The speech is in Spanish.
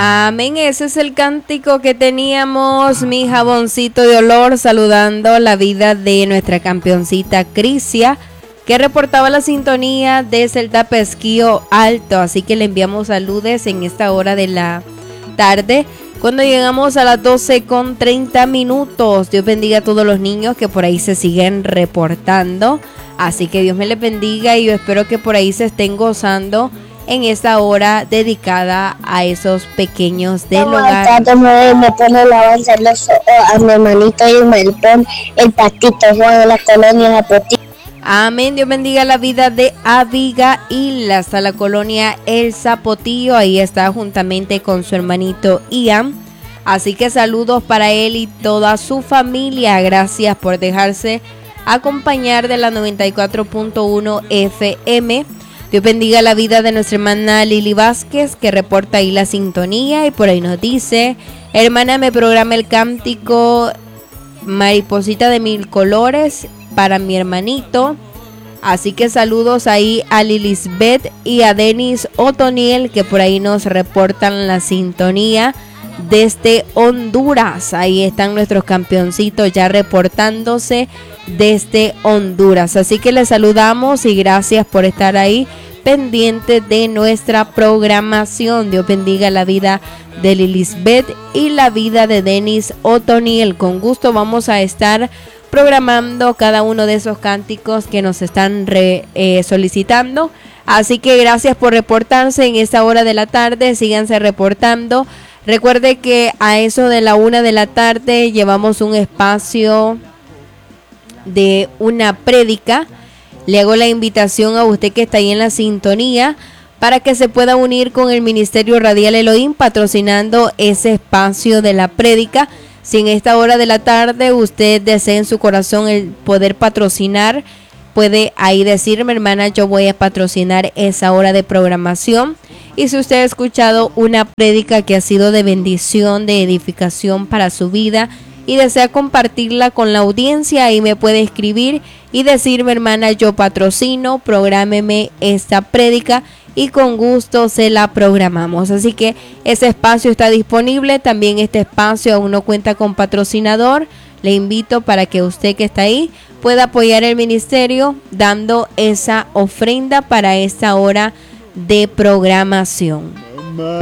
Amén, ese es el cántico que teníamos, mi jaboncito de olor, saludando la vida de nuestra campeoncita Crisia, que reportaba la sintonía desde el Tapesquío Alto, así que le enviamos saludes en esta hora de la tarde, cuando llegamos a las 12:30. Dios bendiga a todos los niños que por ahí se siguen reportando, así que Dios me les bendiga y yo espero que por ahí se estén gozando en esta hora dedicada a esos pequeños del hogar. Me pone alabanza a mi hermanito Ismael, el Patito Juan de la colonia Zapotillo. Amén, Dios bendiga la vida de Abigail hasta la colonia El Zapotillo, ahí está juntamente con su hermanito Ian, así que saludos para él y toda su familia, gracias por dejarse acompañar de la 94.1 FM. Dios bendiga la vida de nuestra hermana Lili Vázquez, que reporta ahí la sintonía y por ahí nos dice: hermana, me programa el cántico Mariposita de Mil Colores para mi hermanito. Así que saludos ahí a Lilisbeth y a Denis Otoniel, que por ahí nos reportan la sintonía desde Honduras. Ahí están nuestros campeoncitos ya reportándose desde Honduras. Así que les saludamos y gracias por estar ahí pendiente de nuestra programación. Dios bendiga la vida de Lilisbeth y la vida de Denis Otoniel. Con gusto vamos a estar programando cada uno de esos cánticos que nos están solicitando. Así que gracias por reportarse en esta hora de la tarde. Síganse reportando. Recuerde que a eso de la 1 de la tarde llevamos un espacio de una prédica. Le hago la invitación a usted que está ahí en la sintonía para que se pueda unir con el Ministerio Radial Elohim patrocinando ese espacio de la prédica. Si en esta hora de la tarde usted desea en su corazón el poder patrocinar, puede ahí decirme: hermana, yo voy a patrocinar esa hora de programación. Y si usted ha escuchado una prédica que ha sido de bendición, de edificación para su vida y desea compartirla con la audiencia, ahí me puede escribir y decirme: hermana, yo patrocino, prográmeme esta prédica y con gusto se la programamos. Así que ese espacio está disponible. También este espacio aún no cuenta con patrocinador. Le invito para que usted que está ahí pueda apoyar el ministerio dando esa ofrenda para esta hora de programación.